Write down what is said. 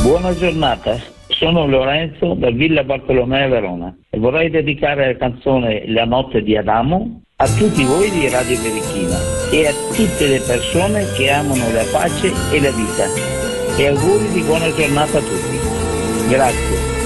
Buona giornata, sono Lorenzo da Villa Bartolomeo Verona e vorrei dedicare la canzone La notte di Adamo a tutti voi di Radio Berichina e a tutte le persone che amano la pace e la vita. E auguri di buona giornata a tutti. Grazie.